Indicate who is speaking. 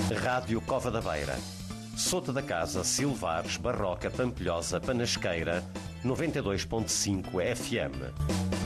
Speaker 1: Rádio Cova da Beira. Sota da Casa, Silvares, Barroca, Pampilhosa, Panasqueira, 92.5 FM.